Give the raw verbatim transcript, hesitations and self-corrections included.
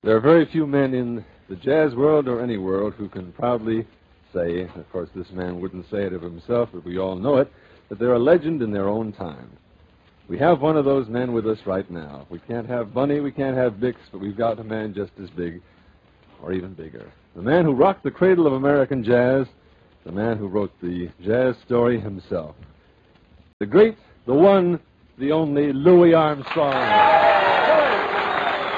There are very few men in the jazz world or any world who can proudly say, of course this man wouldn't say it of himself, but we all know it, that they're a legend in their own time. We have one of those men with us right now. We can't have Bunny, we can't have Bix, but we've got a man just as big, or even bigger. The man who rocked the cradle of American jazz, the man who wrote the jazz story himself. The great, the one, the only Louis Armstrong.